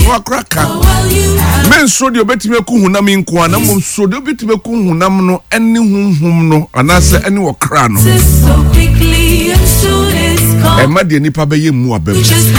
akraka men so de obetime ku hunam nko ana mom so de obetime ku hunam no ene hunhum no anase ene wo kra no Emma de nipa beye mu abem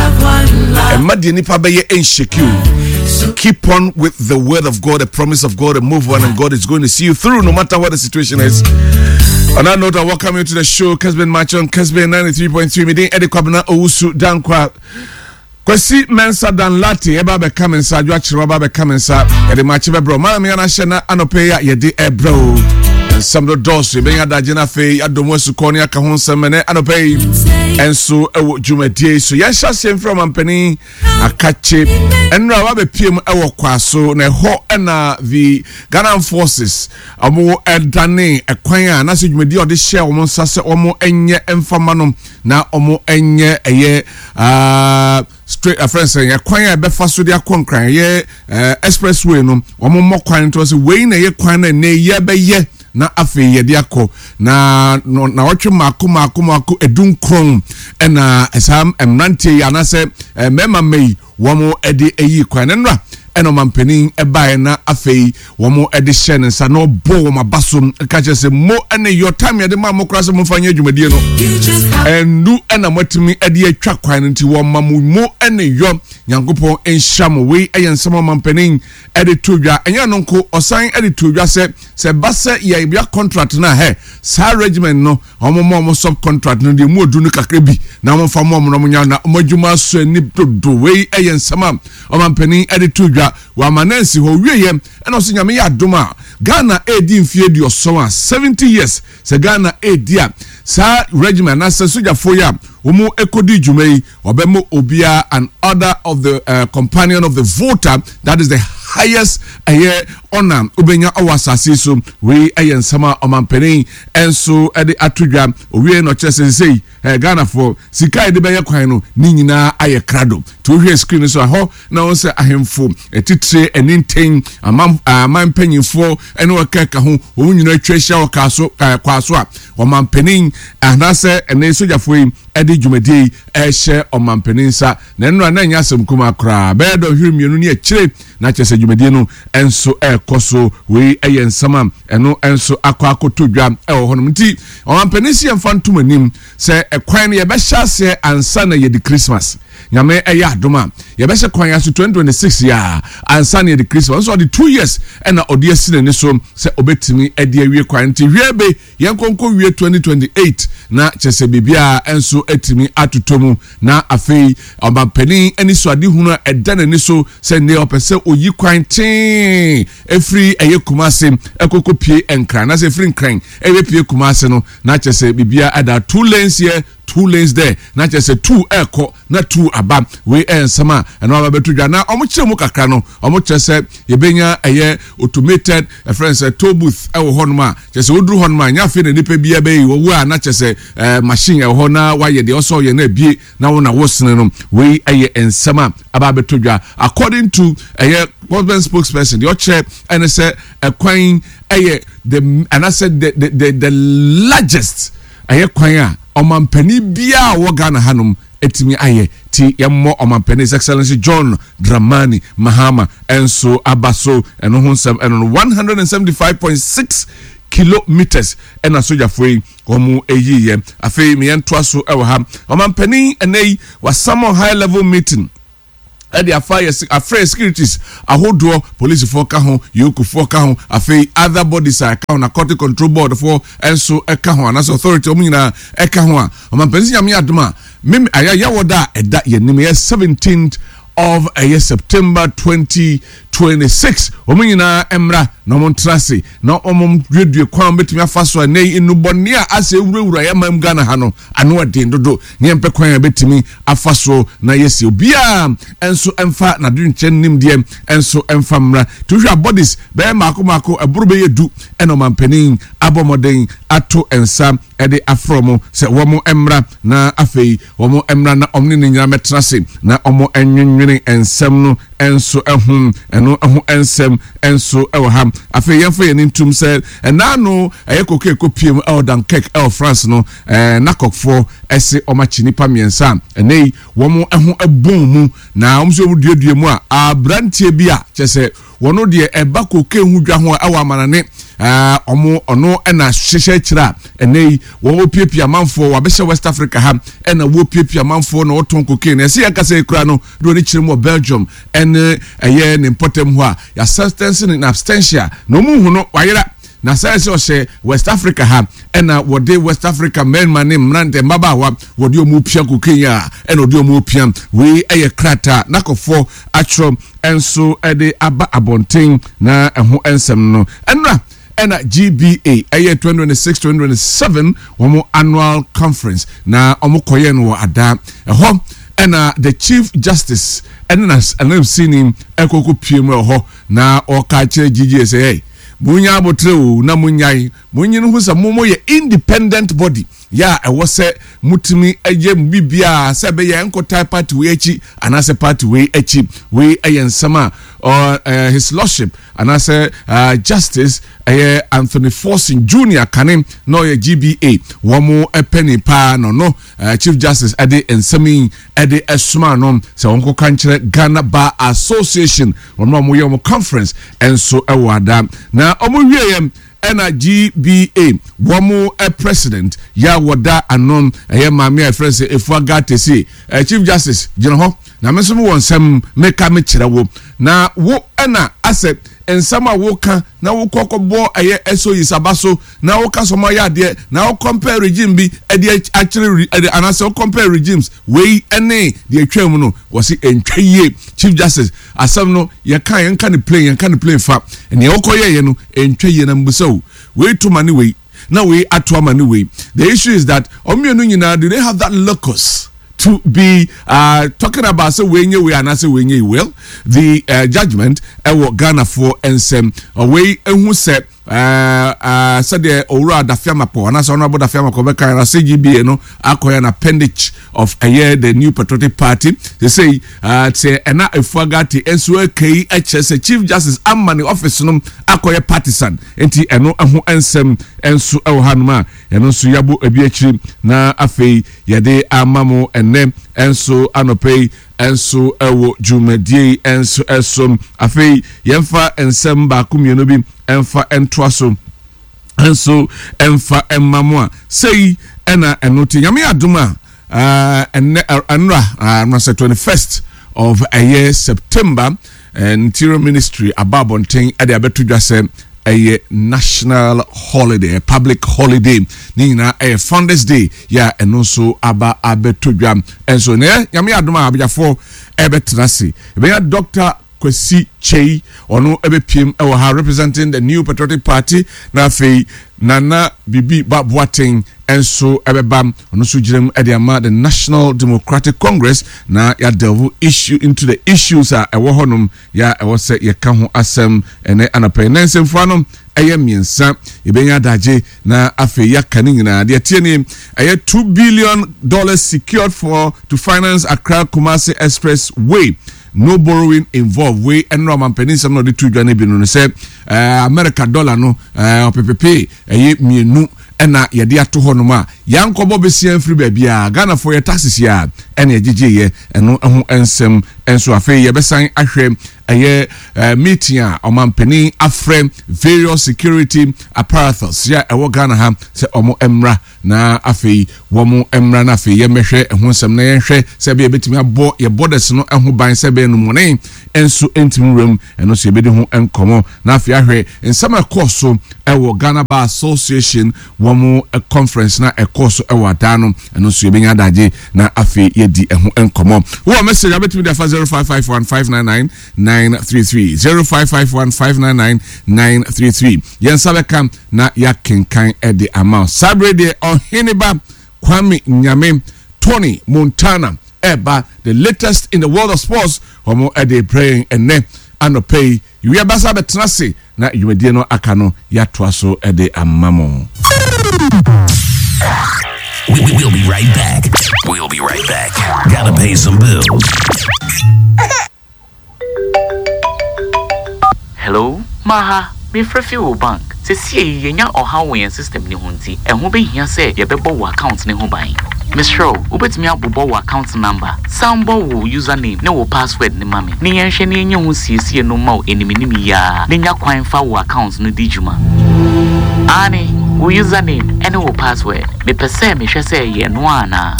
Emma de nipa beye insecure. Keep on with the word of God, the promise of God, and move on, and God is going to see you through no matter what the situation is. On that note, I welcome you to the show. Kesben Machon, Kesben 93.3. Midin Eddie Kwabena Owusu Dankwa. Kwesi Mensa Dan Lati, eba be kamensa, Joachiro eba be kamensa. Eddie Machibe bro. Mala mi anashena anopeya yedi ebro. Some of the doors, you bring a dajina fe, I don't want to call you a kahon semene, and pay. And so, Jumedi, so yes, I same from Ampeni, a catch it, and now I be PM our kwaso, ne ho and the Ghana forces, a more dane, a quaya, and as you may do this share almost sasa or more enye enfamanum, now or more enye a year, straight a friend saying, a quaya be fast with their concrete, ye, expressway no, or more quine to us, Wayne a year quine, ne ye be ye. Na afi yediako na watwe mako edun kron ena esam emrante anase mema mei womo edi eyi kwan nra eno mampanin ebae na afei womo edi hye ne nsa no bo ma basom ka chese mo ene your time yede ma mokrase mo fanya adwumadie no endu ena matimi edi atwa kwan nti wo ma mo ene yo nyankopon enhyam we eyensam mampanin edi todwa enya no nko osan edi todwa se base ye bia contract na he sa regiment no omo subcontract no de mu odu no kakra bi na mo fa mo no nya na omadwuma so ani dodo we eyensam mampanin edi todwa wa manensi ho wiye ena so nyame ya doma Ghana edi mfie di oso 70 years se Ghana edia sa regiment na se soja foya omo ekodi dwumai obemo obia an order of the companion of the voter, that is the highest honor ubenya awasase so we ayensama omampeni enso ede atudwa owie no chese sei Ghana for sika ede beye kwan no ni nyina aye krado to hwe screen so ho na won se ahemfo etitre eninten amam panyinfo ene wakaka ho wo nyina atwahia wakaso kwaso a omampeni anase ene sojafo ede dwumadi ehye omampeni nsa na eno na nya asem kuma kra be do hwemienu ni akire na chese dwumadi no enso koso we ayensama eno enso akotodwa honom nti omanpenisi emfantum anim se ekwan ye be hyase ansa na ye di Christmas nyame eya adoma ye be hye kwan aso 2026 ya ansa na ye di Christmas so the 2 years ena odi asine ne so se obetimi edi awie kwan nti hwebe yenkonko wie 2028 na chese bibia enso etimi atutomu na afei omanpeni eni so adi hunu edane ne so se ne opese oyi kwan tin efri eye kumase ekoko pie enkran na se free nkran ebe pie kumase no na chese bibia ada 2 lanes here 2 lanes there na chese 2 eko na 2 aba we ensama eno aba betudwa na omochire mu kakra no omochese yebenya eye automated friends toll booth ewo honma chese oduru honma nya fe na nipa bia be wo a na chese machine ewo na waye de oso ye na bie na wo na wosene no we eye ensama aba betudwa according to eye government spokesperson the chair and say a coin the and I said the largest kwan omampani bia wo Ghana hanum etimi aye ti yammo omampani His Excellency John Dramani Mahama enso abaso eno honsam eno 175.6 kilometers ena soja foi omu eyiye afei me ento aso ewo ha omampani enei was some high level meeting at the affair securities ahodo police for kaho yoku for kaho afei other bodies account narcotic control board for enso ekaho and as authority omunyina ekaho a omampani nyame adoma mem aya woda eda yenim 17th of September 2026 omunyina emra no montrase no omom dwedwe kwan betumi afaso na inubone a ase wurawura ya mam Ghana ha no ano adin dodo nyempe kwan betumi afaso na yesi obia enso emfa na dwenche nimde enso emfa mra to hwa bodies be mako eburu be yedu eno mampanin abomoden ato ensa ede afromo se womo emra na afei womo emra na omni nyina metrase na omo enwenwene ensem no enso ehum eno ɛno ho ensem enso ewo ham afi yemfa ye ntum se na no koke kopiem Dunkirk France no nakokfo ese omachi nipa miensa enei womo ho ebon mu na omso duadua mu a abrantie bi a chese wono de eba koke hu dwa ho awa manane omo ono na hyehyɛ kira enei wo piepia manfo wabɛhyɛ West Africa ha na wo piepia manfo na woton koke na se yakasa ekura no do ni kyerɛ mu Belgium ene ɛyɛ ne importem ho a ya substance in abstentia no mu hu no wayera na say se West Africa ha ena wode West Africa men mane mrante mbabawa wode omu pia kokenya ena wode omu pia we eye krata nakofo atro enso ede aba abonten na eho ensem no ena GBA eye 2026-2027 womo annual conference na omo koye no ada eho ena the Chief Justice ena sini ekoko piem ho na oka kire GGA say hey munya abotreu na munyai munyin hu sa momo ye independent body ya ewose mutimi eje bibia se be ye enkotai party we echi anase party we echi we ayensama or his lordship anase justice Anthony Forson Jr. kanem no ye GBA womo epeni pa no Chief Justice ade ensami ade esuma no se wonko kankere Ghana Bar Association womo ye womo conference enso ewada na omo wieyem ena GBA womo president ya wada anon maami a friend say efuaga tese Chief Justice jino na meso mo wonsem meka me kire wo na wo ena asset ensama wo ka na wo kokobo SOE sabaso na wo ka somo ya de na wo compare regime bi actually anase wo compare regimes we ene de atwam no wo se entwaye Chief Justice asam no ye kan ye kan play fa ene wo koye no entwaye na mbuso we to mani we na we atwa mani we. The issue is that omienu nyina do they have that locus to be talking about so we and say we will the judgment Ghana for ensem we who said said the owura dafiamapo and as honorable dafiamapo be kan CGBA no akoya an appendage of a year the New Patriotic Party. They say say ena efuagati enso KHS Chief Justice Amani office no akoya partisan enti eno ho ensem enso hanuma eno so yabo ebiachi na afei yede amamo ene enso anopei enso ewo jumedie enso esom afei yemfa ensem ba kumienu bi emfa entwaso enso emfa emmamo sei ena enoti nyame aduma anra 21st of a year September Interior Ministry ababonten ade abetudwa se a national holiday, a public holiday. Nina a Founders Day, ya and also aba abetudwa. And so ne yami aduma abjafo ebetrasi. Be Dr. Kwesi Chei ono ebepiem ewa representing the New Patriotic Party na fe Nana Bibi Babwating enso ebebam ono so jirem ediama the National Democratic Congress na ya delve issue into the issues a ewo honum ya ewo se ye ka ho asem ene anapenense mfuanom eye miensa ibenya daje na afe ya kanina de tieni eye $2 billion secured to finance Accra Kumasi Expressway. No borrowing involved. We enrollment peninsula no de two dwane bi no say America dollar no PPP mienu ena yede ato ho no ma yankobo besia free bia Ghana for your taxes ya ena yegege ye eno ho ensem enso afi ye besan ahwe meeting a omampeni afrem various security apparatus ya ewo Ghana ha se omo emra na afi womo emra na afi ye mehwe eho nsem na ye hwe se be betimi abo ye borders no eho ban se be no mone enso entimi rem eno se be de ho enkomo na afi ahwe nsem akoso ewo Ghana Bar Association womo a conference na akoso ewo adano eno se be nya daje na afi ye di eho enkomo wo message abetimi da 0551599933 0551599933 yensabeka na ya kenkan ede amount sabre de ohiniba Kwame Nyame Tony Montana eba the latest in the world of sports homo ede praying ene anopay you abasa betrase na yumedie no akano ya toaso ede amamo. We'll be right back. We'll be right back. Gotta pay some bills. Hello, Maha, me frefio bank. Se see yenya or how we system ni hunti. E ho be hia say ye bebo wo account ni ho ban. Miss Ro, ubetimi abobo wo account number. Sambo wo username ne wo password ni mami. Ni yenhwe ni enye ho siesie no ma enimi ya. Ni nya kwan fa wo account no di djuma. Ani, wo username ene wo password. Me pese me hwe say ye no ana.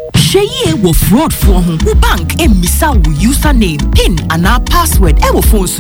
Sheye wo fraud for ho. Wo bank e misa wo username, pin and password e wo phone so